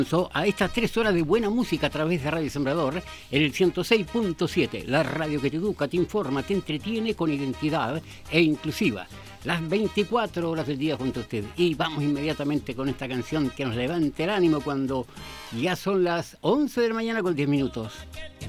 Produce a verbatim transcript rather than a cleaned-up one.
A estas tres horas de buena música a través de Radio Sembrador, en el ciento seis punto siete, la radio que te educa, te informa, te entretiene con identidad e inclusiva. Las veinticuatro horas del día junto a usted. Y vamos inmediatamente con esta canción que nos levante el ánimo cuando ya son las once de la mañana con diez minutos.